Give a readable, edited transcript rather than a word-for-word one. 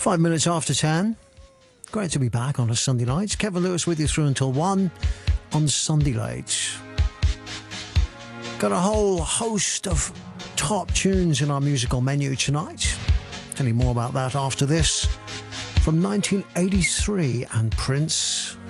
5 minutes after 10. Great to be back on a Sunday night. Kevin Lewis with you through until 1 on Sunday Late. Got a whole host of top tunes in our musical menu tonight. Tell you more about that after this. From 1983 and Prince.